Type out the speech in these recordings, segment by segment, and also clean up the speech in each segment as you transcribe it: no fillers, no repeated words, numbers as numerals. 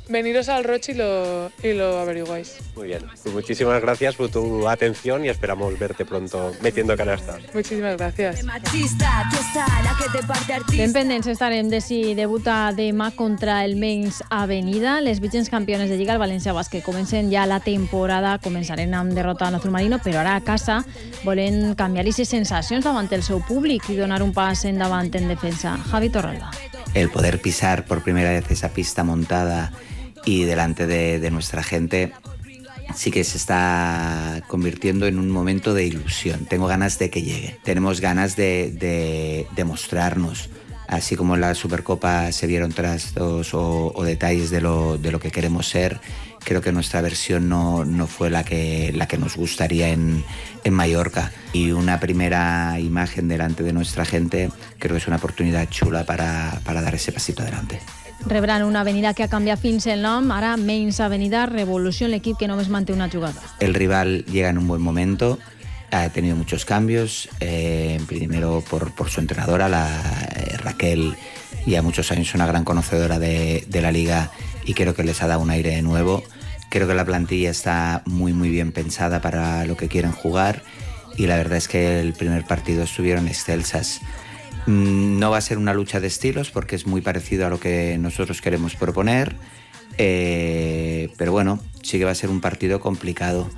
veniros al Roche y lo averiguáis. Muy bien, pues muchísimas gracias por tu atención y esperamos verte pronto metiendo canastas. Muchísimas gracias. Ben pendents estarem de si debuta demà contra el Mainz Avenida. Les vigents campiones de Lliga, el València Bàsquet, comencen ja la temporada, començaren amb derrota a l'Azul Marino, però ara a casa volen canviar aquestes sensacions davant el seu públic i donar un pas endavant en defensa. Javi Torralba. El poder pisar por primera vez esa pista montada y delante de nuestra gente sí que se está convirtiendo en un momento de ilusión. Tengo ganas de que llegue. Tenemos ganas de mostrarnos. Así como en la Supercopa se vieron trastos o detalles de lo que queremos ser, creo que nuestra versión no fue la que nos gustaría en Mallorca. Y una primera imagen delante de nuestra gente creo que es una oportunidad chula para dar ese pasito adelante. Rebran una avenida que ha canviat fins el nom, ara Mainz Avenida, Revolución, l'equip que només manté una jugada. El rival llega en un buen momento, ha tenido muchos cambios, primero por su entrenadora, Raquel, ya muchos años una gran conocedora de la liga y creo que les ha dado un aire nuevo. Creo que la plantilla está muy muy bien pensada para lo que quieren jugar y la verdad es que el primer partido estuvieron excelsas. No va a ser una lucha de estilos porque es muy parecido a lo que nosotros queremos proponer, pero bueno, sí que va a ser un partido complicado.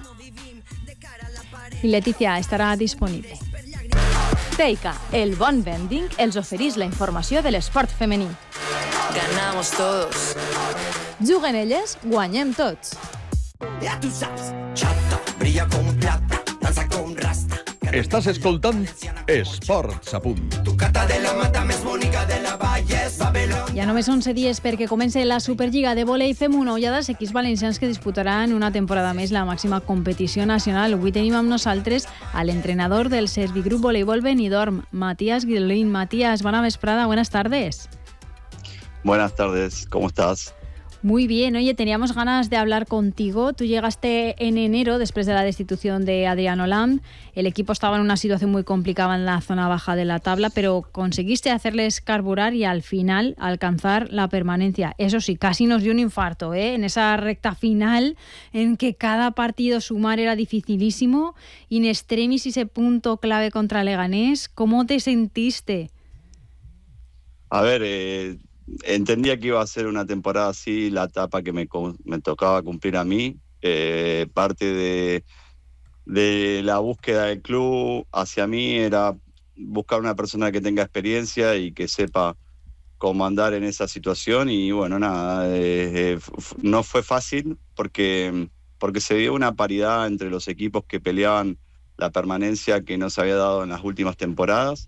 I Letícia estarà disponible. Teica, el bon vending, els oferís la informació de l'esport femení. Ganamos todos. Juguen elles, guanyem tots. Ja tu saps, xata, brilla com plata, dansa com rasta. Estàs escoltant Esports a punt. Tu cata de la mata més bonica de la Valles, Babylon. Ja només 11 dies perquè comença la Superliga de vòlei femení i dels equips valencians que disputaran una temporada més la màxima competició nacional. Avui tenim amb nosaltres a l'entrenador del Servigroup Voleibol Benidorm, Matías Guilín. Matías, bona vesprada, buenas tardes. Buenas tardes, ¿cómo estás? Muy bien, oye, teníamos ganas de hablar contigo. Tú llegaste en enero después de la destitución de Adrián Olam. El equipo estaba en una situación muy complicada en la zona baja de la tabla, pero conseguiste hacerles carburar y al final alcanzar la permanencia. Eso sí, casi nos dio un infarto, en esa recta final en que cada partido sumar era dificilísimo. In extremis ese punto clave contra Leganés. ¿Cómo te sentiste? A ver, entendía que iba a ser una temporada así, la etapa que me tocaba cumplir a mí. Parte de la búsqueda del club hacia mí era buscar una persona que tenga experiencia y que sepa cómo andar en esa situación. Y bueno, nada, no fue fácil porque se dio una paridad entre los equipos que peleaban la permanencia que no se había dado en las últimas temporadas.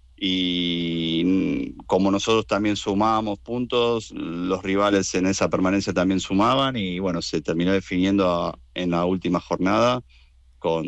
Y como nosotros también sumábamos puntos, los rivales en esa permanencia también sumaban y bueno, se terminó definiendo en la última jornada con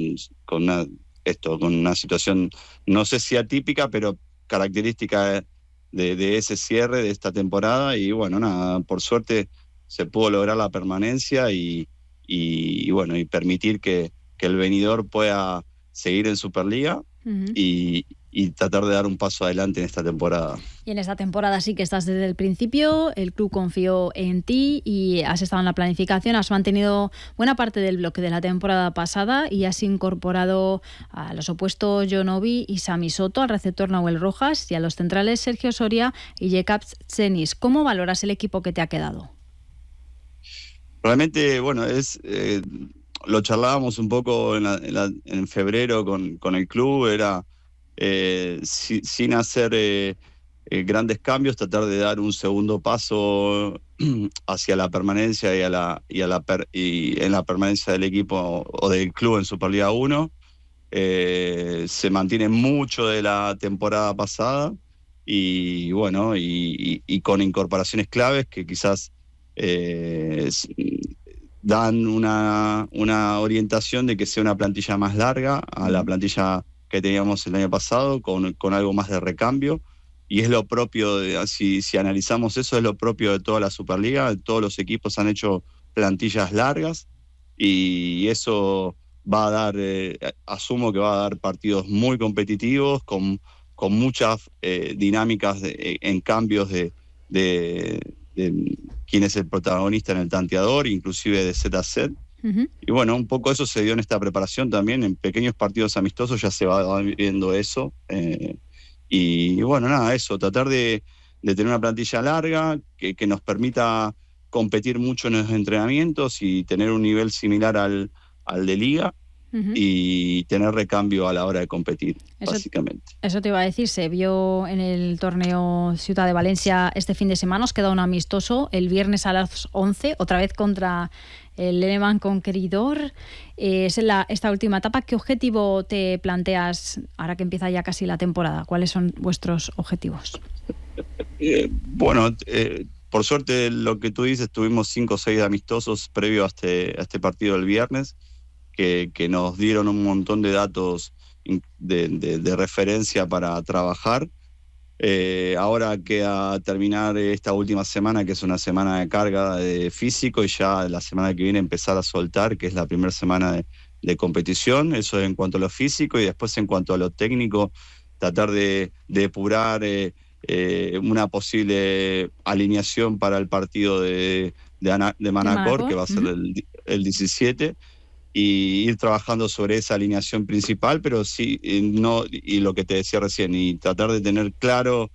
una situación, no sé si atípica, pero característica de ese cierre de esta temporada. Y bueno, nada, por suerte se pudo lograr la permanencia y bueno, y permitir que el Benidorm pueda seguir en Superliga. Uh-huh. Y tratar de dar un paso adelante en esta temporada. Y en esta temporada sí que estás desde el principio, el club confió en ti y has estado en la planificación, has mantenido buena parte del bloque de la temporada pasada y has incorporado a los opuestos Jonovi y Sami Soto, al receptor Nahuel Rojas y a los centrales Sergio Soria y Jacob Zenis. ¿Cómo valoras el equipo que te ha quedado? Realmente, bueno, lo charlábamos un poco en febrero con el club, era sin hacer grandes cambios, tratar de dar un segundo paso hacia la permanencia y en la permanencia del equipo o del club en Superliga 1. Se mantiene mucho de la temporada pasada y bueno, y con incorporaciones claves que quizás dan una orientación de que sea una plantilla más larga a la plantilla que teníamos el año pasado, con algo más de recambio, y es lo propio, si analizamos eso, es lo propio de toda la Superliga. Todos los equipos han hecho plantillas largas, y eso va a dar, asumo que va a dar partidos muy competitivos, con muchas dinámicas en cambios de quién es el protagonista en el tanteador, inclusive de set a set. Y bueno, un poco eso se dio en esta preparación también, en pequeños partidos amistosos ya se va viendo eso. Y bueno, nada, eso, tratar de tener una plantilla larga que nos permita competir mucho en los entrenamientos y tener un nivel similar al de liga. Y tener recambio a la hora de competir, básicamente. Eso te iba a decir, se vio en el torneo Ciutat de Valencia este fin de semana, os queda un amistoso el viernes a las 11, otra vez contra el Lehmann Conqueridor. Es esta última etapa. ¿Qué objetivo te planteas ahora que empieza ya casi la temporada? ¿Cuáles son vuestros objetivos? Bueno, por suerte lo que tú dices, tuvimos 5 o 6 amistosos previo a este partido del viernes, que nos dieron un montón de datos de referencia para trabajar. Ahora queda terminar esta última semana, que es una semana de carga de físico, y ya la semana que viene empezar a soltar, que es la primera semana de competición. Eso en cuanto a lo físico, y después en cuanto a lo técnico, tratar de depurar una posible alineación para el partido de Manacor, que va a ser el 17, y ir trabajando sobre esa alineación principal, pero sí, no, y lo que te decía recién, y tratar de tener claro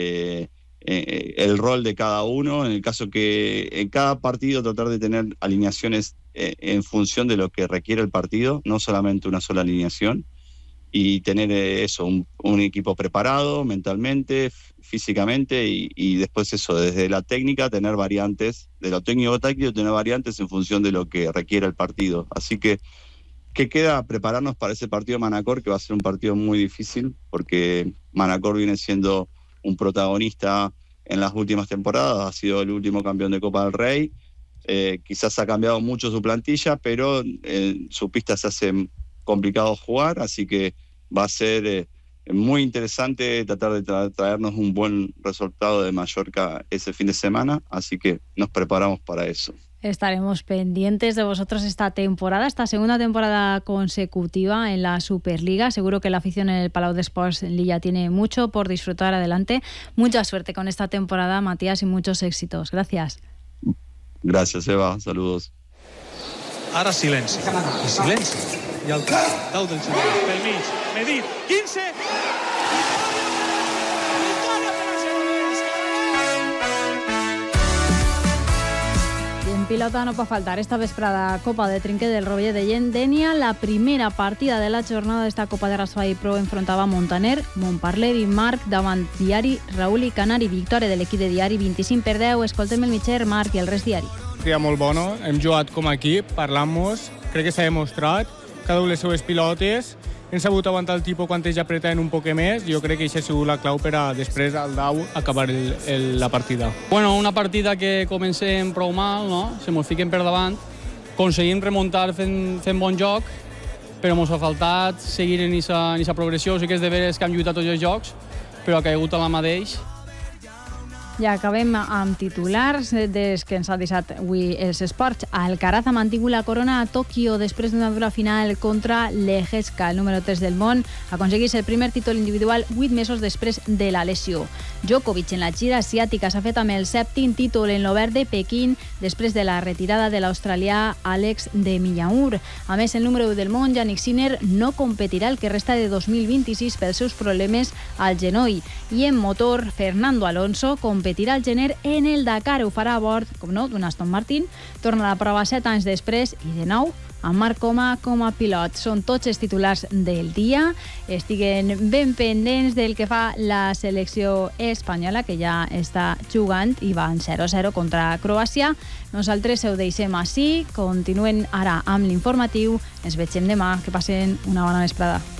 el rol de cada uno, en el caso que en cada partido tratar de tener alineaciones en función de lo que requiere el partido, no solamente una sola alineación, y tener eso, un equipo preparado mentalmente, físicamente, y después eso, desde la técnica tener variantes, de lo técnico-táctico tener variantes en función de lo que requiere el partido. Así que queda prepararnos para ese partido de Manacor, que va a ser un partido muy difícil, porque Manacor viene siendo un protagonista en las últimas temporadas, ha sido el último campeón de Copa del Rey, quizás ha cambiado mucho su plantilla, pero su pista se hace complicado jugar, así que va a ser muy interesante tratar de traernos un buen resultado de Mallorca ese fin de semana, así que nos preparamos para eso. Estaremos pendientes de vosotros esta temporada, esta segunda temporada consecutiva en la Superliga. Seguro que la afición en el Palau d'Esports en Lilla tiene mucho por disfrutar adelante. Mucha suerte con esta temporada, Matías, y muchos éxitos. Gracias. Gracias, Eva. Saludos. Ara silenci. I silenci. I el cau del silenci. Pel mig. Medit. 15. En pilota no pot faltar esta vesprada Copa de Trinquet del Rovellé de Denia. La primera partida de la jornada d'esta Copa de Rasfai Pro enfrontava Montaner, Montparler i Marc davant Diari, Raül i Canari. Victòria de l'equip de Diari 25-10. Escoltem el mitger, Marc i el rest Diari. Partida molt bona, hem jugat com a equip, parlant-nos, crec que s'ha demostrat, cada un les seues pilotes, hem sabut aguantar el tipus quan ells apretaven un poc més. Jo crec que això ha sigut la clau per a després al dau acabar la partida. Bueno, una partida que comencem prou mal, no? Se mos fiquen per davant, aconseguim remuntar fent bon joc, però mos ha faltat seguir en aquesta progressió. Sí que és de veres que hem lluitat tots els jocs, però ha caigut a la mà d'ells. Ja acabem amb titulars des que ens ha deixat avui els esports. Alcaraz ha mantingut la corona a Tòquio després d'una dura final contra l'Egesca, el número 3 del món. Aconsegueix el primer títol individual 8 mesos després de la lesió. Djokovic en la gira asiàtica s'ha fet amb el 7è títol en l'Obert de Pequín després de la retirada de l'australià Alex de Minaur. A més, el número 1 del món, Jannik Sinner, no competirà el que resta de 2026 pels seus problemes al genoll. I en motor, Fernando Alonso competirà al gener en el Dakar. Ho farà a bord, com no, d'un Aston Martin. Torna a la prova 7 anys després i de nou amb Marc Coma com a pilot. Són tots els titulars del dia. Estiguen ben pendents del que fa la selecció espanyola, que ja està jugant i van 0-0 contra Croàcia. Nosaltres ho deixem així. Continuen ara amb l'informatiu. Ens vegem demà. Que passen una bona vesprada.